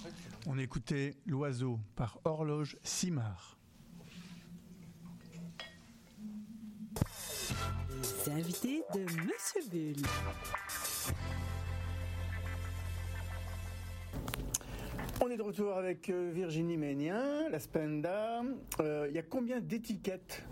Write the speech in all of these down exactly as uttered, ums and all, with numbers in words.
On écoutait L'Oiseau par Horloge Simard. C'est invité de Monsieur Bull. On est de retour avec Virginie Ménien, la Spenda. Il euh, y a combien d'étiquettes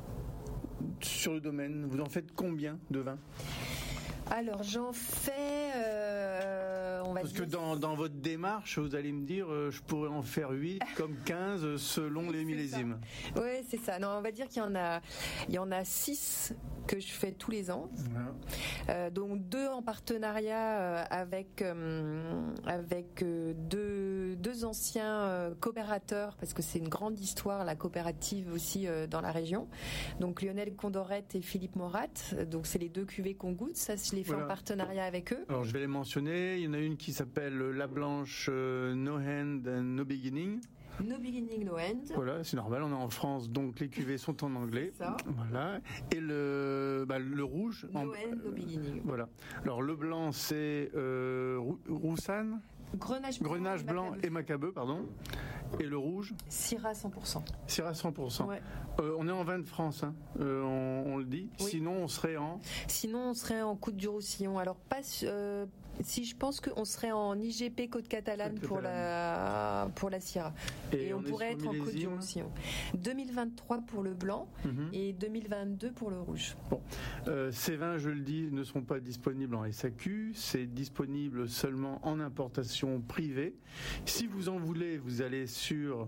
sur le domaine? Vous en faites combien de vins? Alors j'en fais, euh, on va Parce dire... que dans, dans votre démarche, vous allez me dire, euh, je pourrais en faire huit comme quinze selon les millésimes. Oui, c'est ça. Non, on va dire qu'il y en a, il y en a six que je fais tous les ans. Voilà. Euh, donc deux en partenariat euh, avec euh, avec euh, deux deux anciens euh, coopérateurs, parce que c'est une grande histoire la coopérative aussi euh, dans la région. Donc Lionel Condorette et Philippe Morat. Donc c'est les deux cuvées qu'on goûte. Ça, je les fais voilà. en partenariat avec eux. Alors je vais les mentionner. Il y en a une qui s'appelle La Blanche, euh, No Hand and No Beginning. No Beginning, No End. Voilà, c'est normal, on est en France, donc les cuvées sont en anglais. C'est ça. Voilà. Et le, bah, le rouge. No en, End, No Beginning. Voilà. Alors le blanc, c'est euh, Roussanne. Grenache blanc, Grenache blanc et Macabeu, pardon. Et le rouge Syrah cent pour cent. Syrah cent pour cent. Ouais. Euh, on est en vin de France, hein. euh, on, on le dit. Oui. Sinon, on serait en. Sinon, on serait en Côte du Roussillon. Alors, pas euh, si je pense qu'on serait en I G P Côte Catalane Côte pour la pour la Syrah. Et, et on, on pourrait être en Côte du Roussillon. deux mille vingt-trois pour le blanc mm-hmm. et deux mille vingt-deux pour le rouge. Bon, euh, ces vins, je le dis, ne sont pas disponibles en S A Q. C'est disponible seulement en importation privée. Si vous en voulez, vous allez sur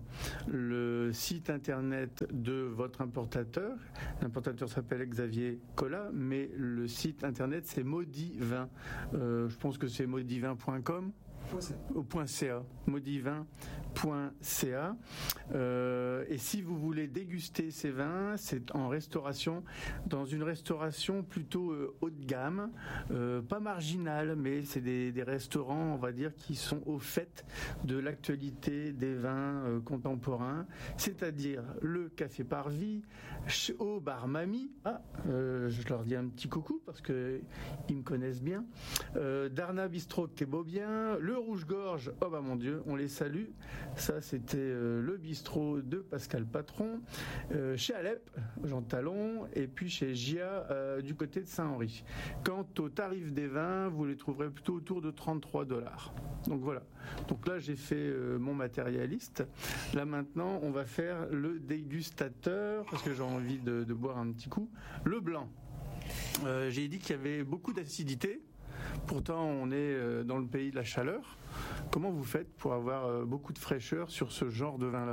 le site internet de votre importateur. L'importateur s'appelle Xavier Collat, mais le site internet c'est Maudivin. Euh, je pense que c'est maudivin point com. Au point .ca, maudivin point c a. Euh, et si vous voulez déguster ces vins, c'est en restauration, dans une restauration plutôt euh, haut de gamme, euh, pas marginale, mais c'est des, des restaurants, on va dire, qui sont au fait de l'actualité des vins euh, contemporains, c'est-à-dire le Café Parvis, au Bar Mamie, ah, euh, je leur dis un petit coucou parce que ils me connaissent bien, euh, Darna Bistro Quai Beaubien, le Rouge-Gorge, oh bah mon Dieu, on les salue. Ça, c'était euh, le bistrot de Pascal Patron, euh, chez Alep, Jean Talon, et puis chez Gia, euh, du côté de Saint-Henri. Quant au tarif des vins, vous les trouverez plutôt autour de trente-trois dollars. Donc voilà. Donc là, j'ai fait euh, mon matérialiste. Là maintenant, on va faire le dégustateur, parce que j'ai envie de, de boire un petit coup. Le blanc. Euh, j'ai dit qu'il y avait beaucoup d'acidité. Pourtant, on est dans le pays de la chaleur. Comment vous faites pour avoir beaucoup de fraîcheur sur ce genre de vin-là ?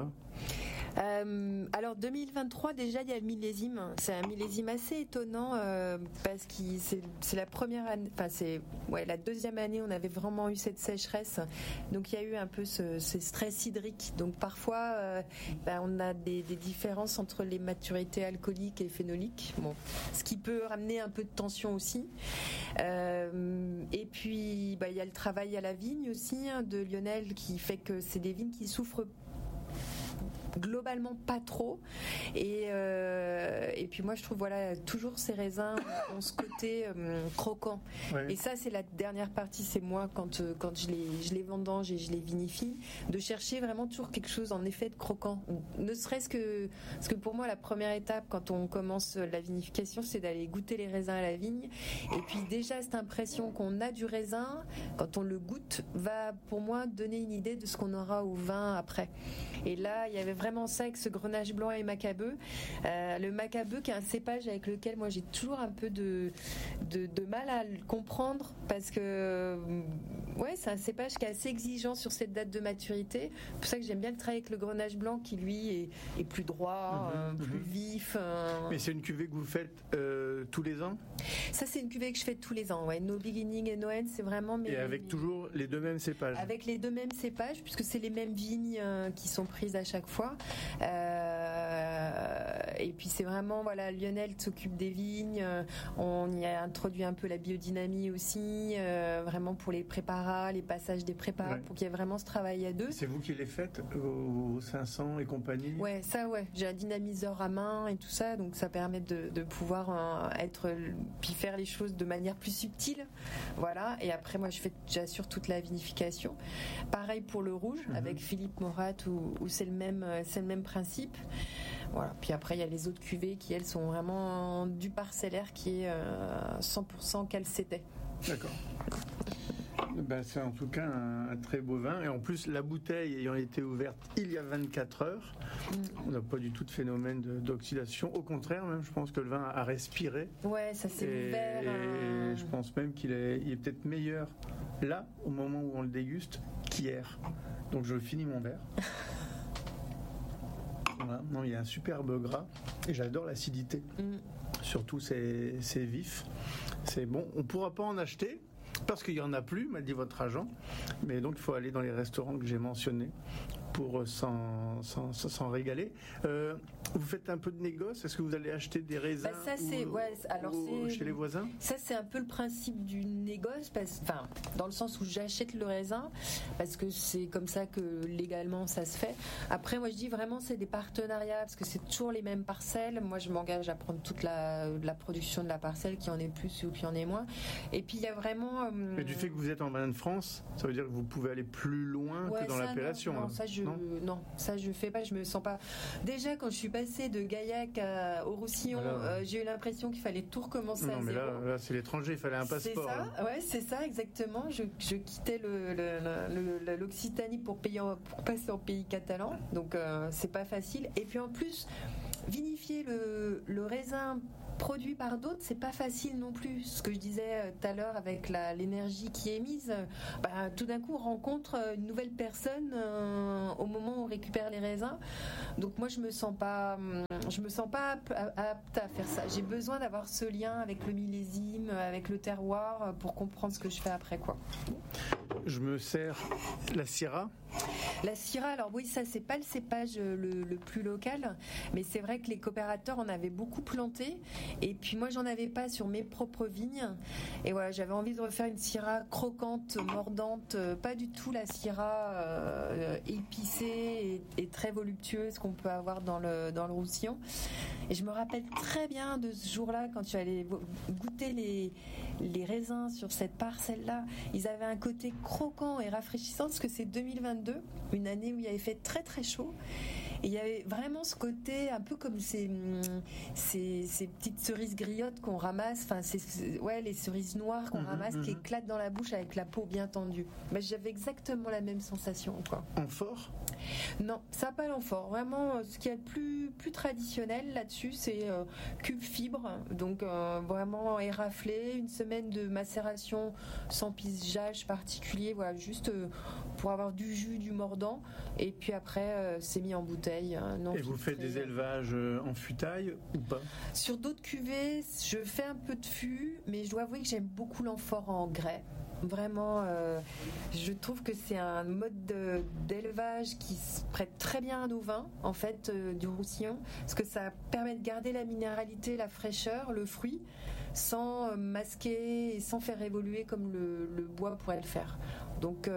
Euh, alors deux mille vingt-trois, déjà il y a le millésime. C'est un millésime assez étonnant euh, parce que c'est, c'est la première année, enfin c'est ouais la deuxième année on avait vraiment eu cette sécheresse. Donc il y a eu un peu ce, ce stress hydrique. Donc parfois euh, ben, on a des, des différences entre les maturités alcooliques et phénoliques. Bon, ce qui peut ramener un peu de tension aussi. Euh, et puis ben, il y a le travail à la vigne aussi hein, de Lionel qui fait que c'est des vignes qui souffrent globalement pas trop et euh, et puis moi je trouve voilà toujours ces raisins ont ce côté euh, croquant ouais. Et ça c'est la dernière partie, c'est moi quand euh, quand je les je les vendange et je les vinifie, de chercher vraiment toujours quelque chose en effet de croquant, ne serait-ce que parce que pour moi la première étape quand on commence la vinification c'est d'aller goûter les raisins à la vigne, et puis déjà cette impression qu'on a du raisin quand on le goûte va pour moi donner une idée de ce qu'on aura au vin après. Et là il y avait vraiment vraiment ça avec ce Grenache blanc et Macabeu. Euh, le Macabeu qui est un cépage avec lequel moi j'ai toujours un peu de, de, de mal à le comprendre parce que ouais, c'est un cépage qui est assez exigeant sur cette date de maturité. C'est pour ça que j'aime bien le travailler avec le Grenache blanc qui lui est, est plus droit, mmh, euh, mmh. plus vif. Euh... Mais c'est une cuvée que vous faites euh, tous les ans ? Ça c'est une cuvée que je fais tous les ans. Ouais. No Beginning et No End, c'est vraiment mes... Et avec mes... toujours les deux mêmes cépages ? Avec les deux mêmes cépages puisque c'est les mêmes vignes euh, qui sont prises à chaque fois. Euh, et puis c'est vraiment, voilà, Lionel s'occupe des vignes, euh, on y a introduit un peu la biodynamie aussi, euh, vraiment pour les préparats, les passages des préparats, ouais. pour qu'il y ait vraiment ce travail à deux. C'est vous qui les faites, aux cinq cents et compagnie? Ouais, ça ouais, j'ai un dynamiseur à main et tout ça, donc ça permet de, de pouvoir euh, être, puis faire les choses de manière plus subtile, voilà, et après moi je fais, j'assure toute la vinification. Pareil pour le rouge, mmh. avec Philippe Morat, où, où c'est le même, c'est le même principe. Voilà. Puis après, il y a les autres cuvées qui, elles, sont vraiment du parcellaire qui est euh, cent pour cent calcétais. D'accord. Ben, c'est en tout cas un, un très beau vin. Et en plus, la bouteille ayant été ouverte il y a vingt-quatre heures, mm. on n'a pas du tout de phénomène de, d'oxydation. Au contraire, même, je pense que le vin a respiré. Ouais, ça s'est ouvert. Et hein. je pense même qu'il est, il est peut-être meilleur là, au moment où on le déguste, qu'hier. Donc je finis mon verre. Voilà. Non, il y a un superbe gras et j'adore l'acidité. Mm. Surtout c'est, c'est vif. C'est bon. On ne pourra pas en acheter parce qu'il n'y en a plus, m'a dit votre agent. Mais donc il faut aller dans les restaurants que j'ai mentionnés pour s'en, s'en, s'en régaler. Euh, vous faites un peu de négoce? Est-ce que vous allez acheter des raisins bah ça, c'est, ou, ouais, alors ou c'est, chez les voisins? Ça, c'est un peu le principe du négoce, parce, enfin, dans le sens où j'achète le raisin, parce que c'est comme ça que légalement ça se fait. Après, moi je dis vraiment c'est des partenariats, parce que c'est toujours les mêmes parcelles. Moi je m'engage à prendre toute la, la production de la parcelle, qui en est plus ou qui en est moins. Et puis il y a vraiment... Euh, Mais du fait que vous êtes en vin de France, ça veut dire que vous pouvez aller plus loin ouais, que dans ça, l'appellation. Non, non, ça je, non, non, ça je fais pas, je me sens pas. Déjà quand je suis passée de Gaillac à, au Roussillon, voilà. euh, j'ai eu l'impression qu'il fallait tout recommencer non, à mais zéro. Là, là, c'est l'étranger, il fallait un passeport. C'est ça, ouais, c'est ça exactement. Je, je quittais le, le, le, l'Occitanie pour, payer en, pour passer en pays catalan, donc euh, c'est pas facile. Et puis en plus, vinifier le, le raisin produit par d'autres, c'est pas facile non plus. Ce que je disais tout à l'heure avec la, l'énergie qui est mise, bah, tout d'un coup on rencontre une nouvelle personne euh, au moment où on récupère les raisins. Donc moi je me sens pas, je me sens pas apte à faire ça. J'ai besoin d'avoir ce lien avec le millésime, avec le terroir pour comprendre ce que je fais après, quoi. Je me sers la Syrah. La Syrah, alors oui, ça c'est pas le cépage le, le plus local, mais c'est vrai que les coopérateurs en avaient beaucoup planté, et puis moi j'en avais pas sur mes propres vignes, et voilà, j'avais envie de refaire une Syrah croquante, mordante, pas du tout la Syrah euh, épicée et, et très voluptueuse qu'on peut avoir dans le, dans le Roussillon. Et je me rappelle très bien de ce jour-là, quand tu allais goûter les, les raisins sur cette parcelle-là, ils avaient un côté croquant et rafraîchissant, parce que c'est deux mille vingt-deux, une année où il avait fait très très chaud. Et il y avait vraiment ce côté un peu comme ces, ces, ces petites cerises griottes qu'on ramasse, enfin c'est, ouais, les cerises noires qu'on mmh, ramasse mmh. qui éclatent dans la bouche avec la peau bien tendue. Mais j'avais exactement la même sensation, quoi. Amphore ? Non, ça n'a pas l'amphore. Vraiment, ce qui est le plus, plus traditionnel là-dessus, c'est euh, cube fibre, donc euh, vraiment éraflé, une semaine de macération sans pigeage particulier, voilà, juste euh, pour avoir du jus, du mordant, et puis après euh, c'est mis en bouteille. Non et vous faites des élevages en futaille ou pas? Sur d'autres cuvées, je fais un peu de fût, mais je dois avouer que j'aime beaucoup l'amphore en grès. Vraiment, euh, je trouve que c'est un mode de, d'élevage qui se prête très bien à nos vins, en fait, euh, du Roussillon, parce que ça permet de garder la minéralité, la fraîcheur, le fruit, sans masquer et sans faire évoluer comme le, le bois pourrait le faire. Donc,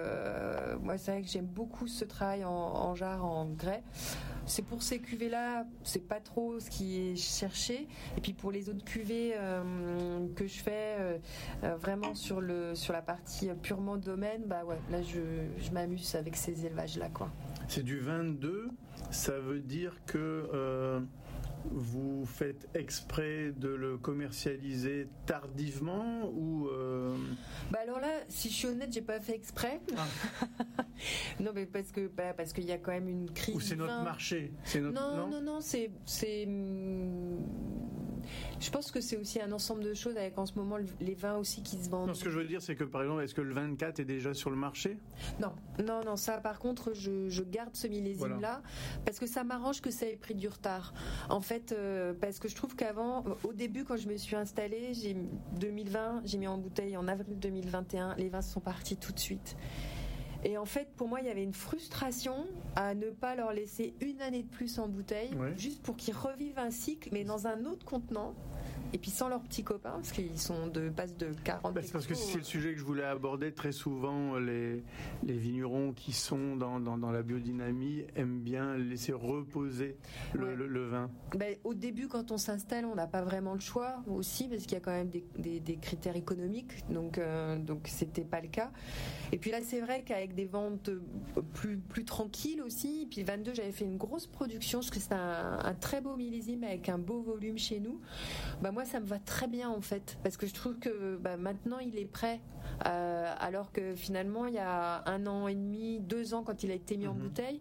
euh, moi, c'est vrai que j'aime beaucoup ce travail en, en jarre, en grès. C'est pour ces cuvées-là, c'est pas trop ce qui est cherché. Et puis pour les autres cuvées euh, que je fais euh, vraiment sur le sur la partie purement domaine, bah ouais, là je, je m'amuse avec ces élevages-là, quoi. C'est du vingt-deux, ça veut dire que euh, vous faites exprès de le commercialiser tardivement ou euh... Bah alors là, si je suis honnête, j'ai pas fait exprès. Ah. Non, mais parce que bah, parce qu'il y a quand même une crise. Ou c'est notre vin. marché, c'est notre non, non, non, non, c'est c'est. Je pense que c'est aussi un ensemble de choses avec en ce moment les vins aussi qui se vendent. Non, ce que je veux dire, c'est que par exemple, est-ce que le vingt-quatre est déjà sur le marché? Non, non, non. Ça, par contre, je, je garde ce millésime-là voilà. Parce que ça m'arrange que ça ait pris du retard. En fait, euh, parce que je trouve qu'avant, au début, quand je me suis installée, j'ai deux mille vingt, j'ai mis en bouteille en avril deux mille vingt et un. Les vins sont partis tout de suite. Et en fait, pour moi, il y avait une frustration à ne pas leur laisser une année de plus en bouteille, ouais. juste pour qu'ils revivent un cycle, mais dans un autre contenant. Et puis sans leurs petits copains, parce qu'ils sont de passe de quarante. Bah, c'est parce que c'est le sujet que je voulais aborder. Très souvent, les, les vignerons qui sont dans, dans, dans la biodynamie aiment bien laisser reposer le, ouais. le, le vin. Bah, au début, quand on s'installe, on n'a pas vraiment le choix aussi, parce qu'il y a quand même des, des, des critères économiques, donc, euh, donc c'était pas le cas. Et puis là, c'est vrai qu'avec des ventes plus, plus tranquilles aussi, et puis vingt-deux, j'avais fait une grosse production, parce que c'était un, un très beau millésime avec un beau volume chez nous. Bah, moi, ça me va très bien en fait, parce que je trouve que bah, maintenant il est prêt, euh, alors que finalement il y a un an et demi, deux ans quand il a été mis mmh. en bouteille,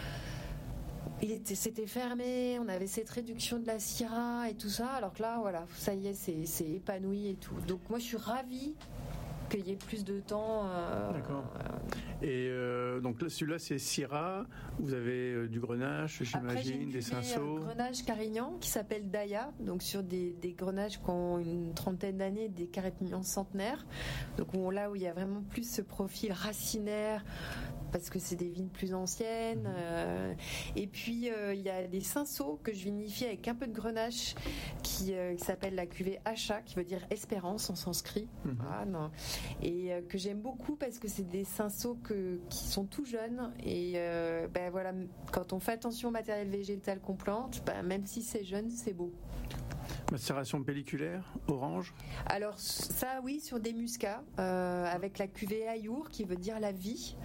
il était, c'était fermé, on avait cette réduction de la Syrah et tout ça, alors que là voilà, ça y est, c'est, c'est épanoui et tout. Donc moi je suis ravie qu'il y ait plus de temps. Euh, D'accord. Et euh, donc là, celui-là, c'est Syrah. Vous avez euh, du Grenache, j'imagine, des cinceaux. Un Grenache Carignan qui s'appelle Daya, donc sur des, des Grenaches qui ont une trentaine d'années, des Carignans centenaires. Donc on, là où il y a vraiment plus ce profil racinaire, parce que c'est des vignes plus anciennes. Euh, et puis euh, il y a des cinceaux que je vinifie avec un peu de Grenache qui, euh, qui s'appelle la cuvée Acha, qui veut dire espérance en sanskrit. Mm-hmm. Ah, non. Et euh, que j'aime beaucoup parce que c'est des cinceaux que, qui sont tout jeunes. Et euh, ben voilà, quand on fait attention au matériel végétal qu'on plante, ben même si c'est jeune, c'est beau. Macération pelliculaire, orange. Alors ça, oui, sur des muscats, euh, avec la cuvée Ayour, qui veut dire la vie.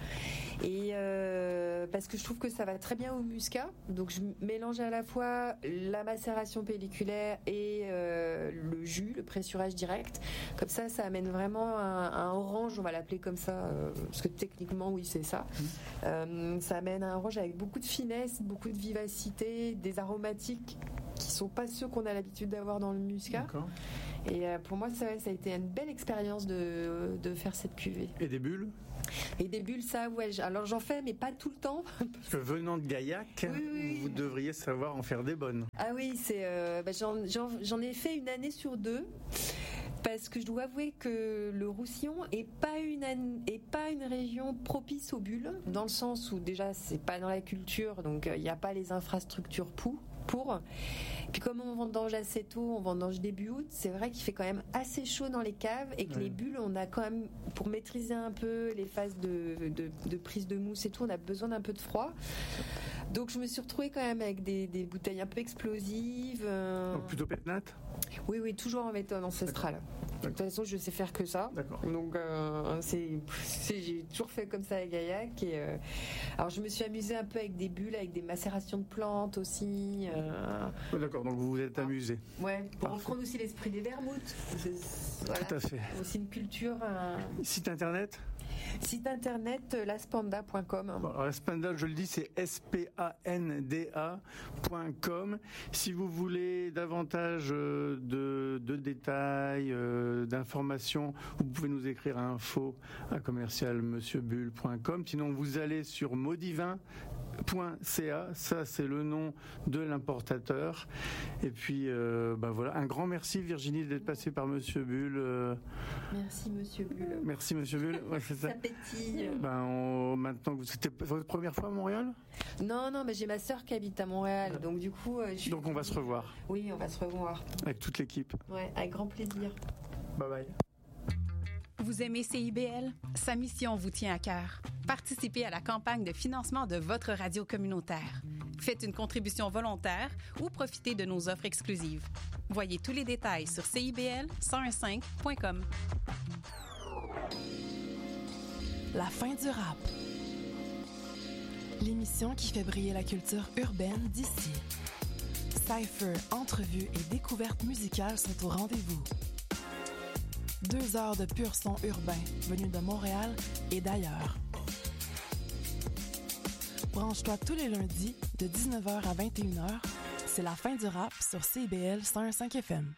Et euh, parce que je trouve que ça va très bien au muscat, donc je mélange à la fois la macération pelliculaire et euh, le jus, le pressurage direct. Comme ça, ça amène vraiment un, un orange, on va l'appeler comme ça, euh, parce que techniquement, oui, c'est ça. Mmh. Euh, ça amène un orange avec beaucoup de finesse, beaucoup de vivacité, des aromatiques qui sont pas ceux qu'on a l'habitude d'avoir dans le muscat. D'accord. Et euh, pour moi, ça, ça a été une belle expérience de, de faire cette cuvée. Et des bulles ? Et des bulles, ça, ouais. Alors j'en fais, mais pas tout le temps. Parce que venant de Gaillac, oui, oui, vous devriez savoir en faire des bonnes. Ah oui, c'est, euh, bah, j'en, j'en, j'en ai fait une année sur deux. Parce que je dois avouer que le Roussillon est pas une est pas une région propice aux bulles, dans le sens où déjà c'est pas dans la culture, donc il euh, n'y a pas les infrastructures pour. pour. Puis comme on vendange assez tôt, on vendange début août, c'est vrai qu'il fait quand même assez chaud dans les caves et que ouais. les bulles, on a quand même, pour maîtriser un peu les phases de, de, de prise de mousse et tout, on a besoin d'un peu de froid. Donc je me suis retrouvée quand même avec des, des bouteilles un peu explosives. Euh... Donc plutôt pétnate ? Oui, oui, toujours en méthode ancestrale. D'accord. De toute façon, je sais faire que ça. D'accord. Donc, euh, c'est, c'est, j'ai toujours fait comme ça à Gaillac. Et, euh, alors, je me suis amusée un peu avec des bulles, avec des macérations de plantes aussi. Euh, oh, d'accord, donc vous vous êtes amusé. Ouais, pour reprendre aussi l'esprit des vermouths. Voilà. Tout à fait. Aussi une culture. Euh... Site internet ? Site internet laspanda point com. Bon, Laspanda, je le dis, c'est S P A N D A point com. Si vous voulez davantage de, de détails, euh, d'informations, vous pouvez nous écrire à info à commercial monsieur bulle point com. Sinon, vous allez sur maudivin point c a, ça c'est le nom de l'importateur. Et puis euh, ben voilà, un grand merci Virginie d'être passée par Monsieur Bulle. Euh... Merci Monsieur Bulle. Merci Monsieur Bulle. Ouais, c'est ça. Ça pétille. Ben on, maintenant, c'était votre première fois à Montréal ? Non, non, mais j'ai ma sœur qui habite à Montréal, donc du coup. Euh, je... Donc on va se revoir. Oui, on va se revoir. Avec toute l'équipe. Ouais, avec grand plaisir. Bye bye. Vous aimez C I B L? Sa mission vous tient à cœur. Participez à la campagne de financement de votre radio communautaire. Faites une contribution volontaire ou profitez de nos offres exclusives. Voyez tous les détails sur C I B L cent quinze point com. La fin du rap. L'émission qui fait briller la culture urbaine d'ici. Cypher, entrevues et découvertes musicales sont au rendez-vous. Deux heures de pur son urbain venus de Montréal et d'ailleurs. Branche-toi tous les lundis de dix-neuf heures à vingt et une heures. C'est la fin du rap sur C I B L cent quinze F M.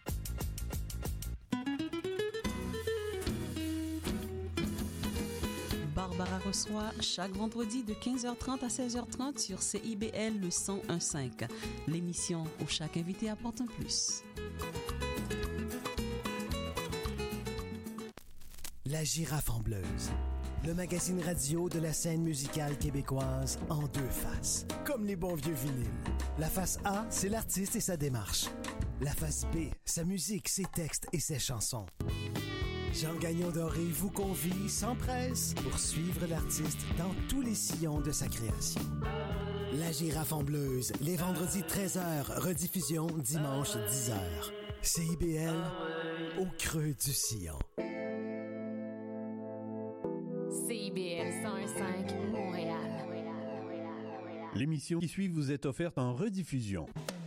Barbara reçoit chaque vendredi de quinze heures trente à seize heures trente sur C I B L le cent un virgule cinq. L'émission où chaque invité apporte un plus. La girafe en bleuse. le magazine radio de la scène musicale québécoise en deux faces, comme les bons vieux vinyles. La face A, c'est l'artiste et sa démarche. La face B, sa musique, ses textes et ses chansons. Jean Gagnon Doré vous convie sans presse pour suivre l'artiste dans tous les sillons de sa création. La Girafe en Bleuze, les vendredis treize heures, rediffusion dimanche dix heures. C I B L, au creux du sillon. C I B L cent un cinq, Montréal. L'émission qui suit vous est offerte en rediffusion.